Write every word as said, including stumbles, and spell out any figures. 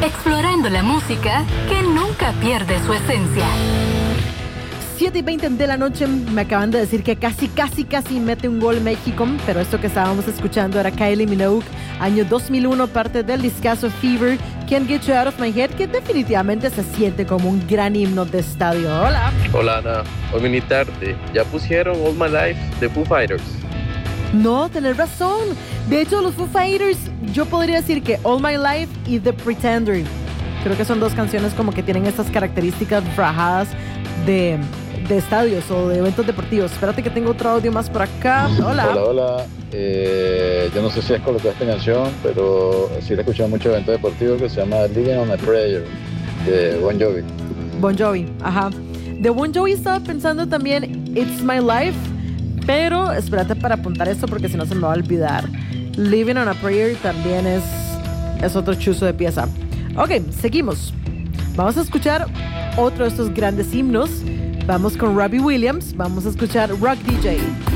explorando la música que nunca pierde su esencia. siete y veinte de la noche, me acaban de decir que casi, casi, casi mete un gol México, pero esto que estábamos escuchando era Kylie Minogue, año dos mil uno, parte del discazo Fever, Can't Get You Out of My Head, que definitivamente se siente como un gran himno de estadio. Hola. Hola Ana, hoy vení tarde. ¿Ya pusieron All My Life de Foo Fighters? No, tenés razón. De hecho, los Foo Fighters, yo podría decir que All My Life y The Pretender. Creo que son dos canciones como que tienen estas características rajadas de, de estadios o de eventos deportivos. Espérate que tengo otro audio más por acá. Hola. Hola, hola. Eh, yo no sé si es colocó esta canción, pero sí la he escuchado en muchos eventos deportivos, que se llama Living on a Prayer de Bon Jovi. Bon Jovi, ajá. De Bon Jovi estaba pensando también It's My Life, pero espérate para apuntar esto porque si no se me va a olvidar. Living on a Prayer también es, es otro chuzo de pieza. Ok, seguimos. Vamos a escuchar otro de estos grandes himnos. Vamos con Robbie Williams. Vamos a escuchar Rock D J.